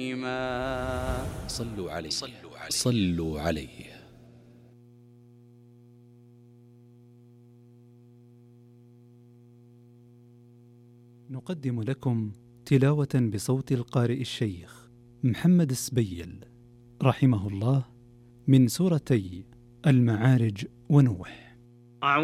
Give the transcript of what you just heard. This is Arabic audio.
صلوا عليه صلوا عليه. نقدم لكم تلاوة بصوت القارئ الشيخ محمد السبيل رحمه الله من سورتي المعارج ونوح.